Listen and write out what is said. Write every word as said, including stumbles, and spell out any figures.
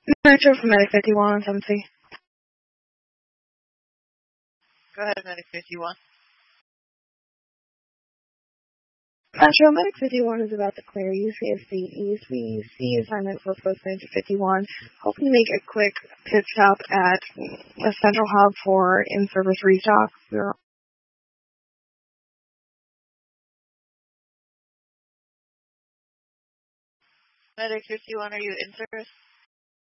Metro from Medic fifty-one, seven C. Go ahead, Medic fifty-one. Metro, Medic fifty-one is about to clear U C S C East. We see assignment for Post Major fifty-one. Hoping to make a quick pit stop at a central hub for in-service restock. We're Medic fifty-one, are you in service?